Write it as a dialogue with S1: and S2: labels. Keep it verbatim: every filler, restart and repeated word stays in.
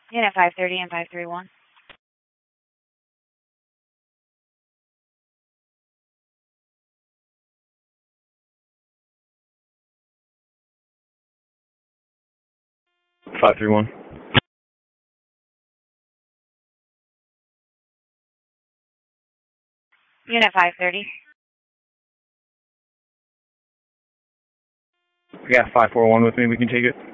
S1: Unit five thirty and five thirty-one.
S2: five three one.
S1: Unit five thirty.
S2: We got five four one with me. We can take it.